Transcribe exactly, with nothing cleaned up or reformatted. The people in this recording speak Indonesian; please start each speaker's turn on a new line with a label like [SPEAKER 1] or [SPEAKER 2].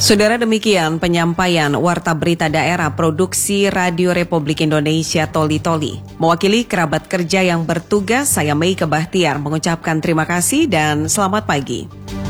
[SPEAKER 1] Saudara, demikian penyampaian Warta Berita Daerah Produksi Radio Republik Indonesia Toli Toli. Mewakili kerabat kerja yang bertugas, saya Mei Kebahtiar mengucapkan terima kasih dan selamat pagi.